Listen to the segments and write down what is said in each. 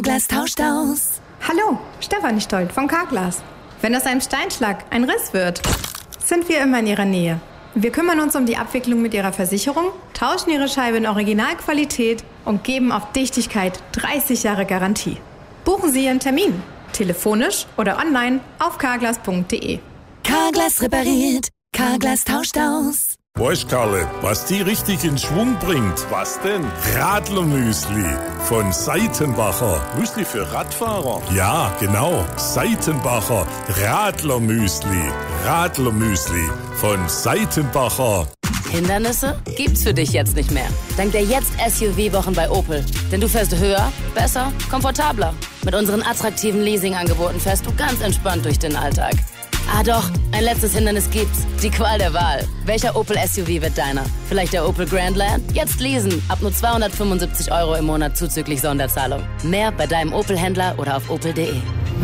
Carglass tauscht aus. Hallo, Stefanie Stolt von Carglass. Wenn aus einem Steinschlag ein Riss wird, sind wir immer in Ihrer Nähe. Wir kümmern uns um die Abwicklung mit Ihrer Versicherung, tauschen Ihre Scheibe in Originalqualität und geben auf Dichtigkeit 30 Jahre Garantie. Buchen Sie Ihren Termin, telefonisch oder online auf carglass.de. Carglass repariert, Carglass tauscht aus. Weißt Karle, was die richtig in Schwung bringt? Was denn? Radlermüsli von Seitenbacher. Müsli für Radfahrer? Ja, genau. Seitenbacher Radlermüsli. Radlermüsli von Seitenbacher. Hindernisse gibt's für dich jetzt nicht mehr. Dank der Jetzt-SUV-Wochen bei Opel. Denn du fährst höher, besser, komfortabler. Mit unseren attraktiven Leasing-Angeboten fährst du ganz entspannt durch den Alltag. Ah doch, ein letztes Hindernis gibt's. Die Qual der Wahl. Welcher Opel SUV wird deiner? Vielleicht der Opel Grandland? Jetzt leasen. Ab nur 275 € im Monat zuzüglich Sonderzahlung. Mehr bei deinem Opel-Händler oder auf opel.de.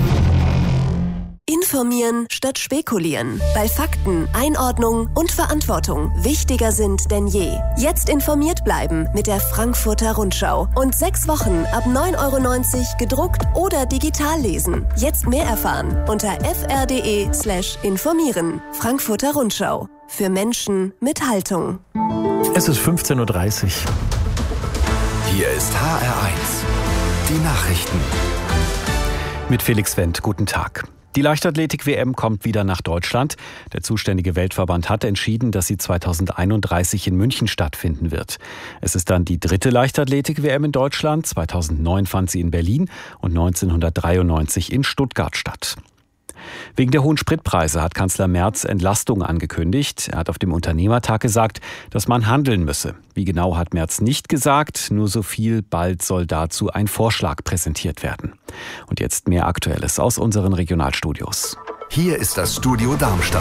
Informieren statt spekulieren. Weil Fakten, Einordnung und Verantwortung wichtiger sind denn je. Jetzt informiert bleiben mit der Frankfurter Rundschau. Und 6 Wochen ab 9,90 € gedruckt oder digital lesen. Jetzt mehr erfahren unter fr.de/informieren. Frankfurter Rundschau. Für Menschen mit Haltung. Es ist 15:30 Uhr. Hier ist HR1. Die Nachrichten. Mit Felix Wendt. Guten Tag. Die Leichtathletik-WM kommt wieder nach Deutschland. Der zuständige Weltverband hat entschieden, dass sie 2031 in München stattfinden wird. Es ist dann die 3. Leichtathletik-WM in Deutschland. 2009 fand sie in Berlin und 1993 in Stuttgart statt. Wegen der hohen Spritpreise hat Kanzler Merz Entlastung angekündigt. Er hat auf dem Unternehmertag gesagt, dass man handeln müsse. Wie genau hat Merz nicht gesagt, nur so viel, bald soll dazu ein Vorschlag präsentiert werden. Und jetzt mehr Aktuelles aus unseren Regionalstudios. Hier ist das Studio Darmstadt.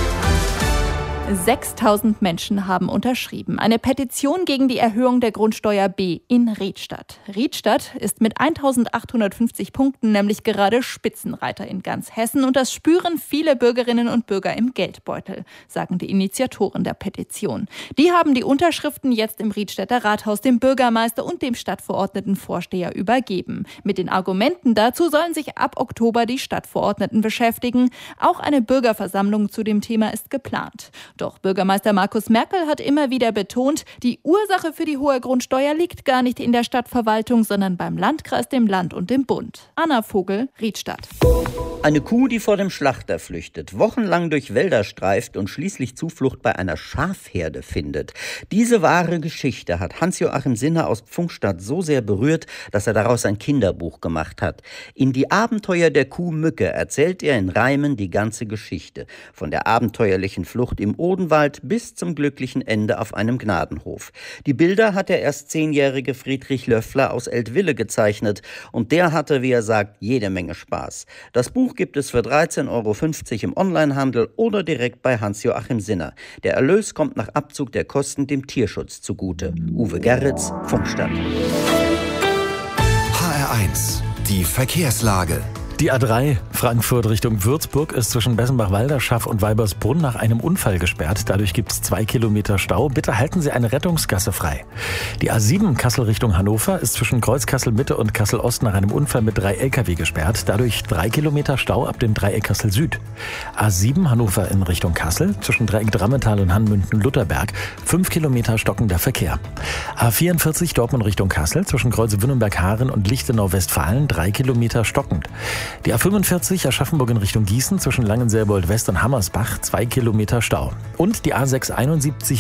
6.000 Menschen haben unterschrieben. Eine Petition gegen die Erhöhung der Grundsteuer B in Riedstadt. Riedstadt ist mit 1.850 Punkten nämlich gerade Spitzenreiter in ganz Hessen. Und das spüren viele Bürgerinnen und Bürger im Geldbeutel, sagen die Initiatoren der Petition. Die haben die Unterschriften jetzt im Riedstädter Rathaus dem Bürgermeister und dem Stadtverordnetenvorsteher übergeben. Mit den Argumenten dazu sollen sich ab Oktober die Stadtverordneten beschäftigen. Auch eine Bürgerversammlung zu dem Thema ist geplant. Doch Bürgermeister Markus Merkel hat immer wieder betont, die Ursache für die hohe Grundsteuer liegt gar nicht in der Stadtverwaltung, sondern beim Landkreis, dem Land und dem Bund. Anna Vogel, Riedstadt. Eine Kuh, die vor dem Schlachter flüchtet, wochenlang durch Wälder streift und schließlich Zuflucht bei einer Schafherde findet. Diese wahre Geschichte hat Hans-Joachim Sinner aus Pfungstadt so sehr berührt, dass er daraus ein Kinderbuch gemacht hat. In Die Abenteuer der Kuh Mücke erzählt er in Reimen die ganze Geschichte. Von der abenteuerlichen Flucht im Odenwald bis zum glücklichen Ende auf einem Gnadenhof. Die Bilder hat der erst 10-jährige Friedrich Löffler aus Eltville gezeichnet und der hatte, wie er sagt, jede Menge Spaß. Das Buch gibt es für 13,50 € im Onlinehandel oder direkt bei Hans-Joachim Sinner. Der Erlös kommt nach Abzug der Kosten dem Tierschutz zugute. Uwe Gerritz, Pfungstadt. HR1. Die Verkehrslage. Die A3 Frankfurt Richtung Würzburg ist zwischen Bessenbach-Walderschaff und Weibersbrunn nach einem Unfall gesperrt. Dadurch gibt es 2 Kilometer Stau. Bitte halten Sie eine Rettungsgasse frei. Die A7 Kassel Richtung Hannover ist zwischen Kreuzkassel Mitte und Kassel Ost nach einem Unfall mit 3 Lkw gesperrt. Dadurch 3 Kilometer Stau ab dem Dreieck Kassel Süd. A7 Hannover in Richtung Kassel zwischen Dreieck Drammental und Hanmünden-Lutherberg 5 Kilometer stockender Verkehr. A44 Dortmund Richtung Kassel zwischen Kreuze Wünnenberg-Haaren und Lichtenau-Westfalen 3 Kilometer stockend. Die A45 Aschaffenburg in Richtung Gießen zwischen Langenselbold West und Hammersbach 2 Kilometer Stau. Und die A671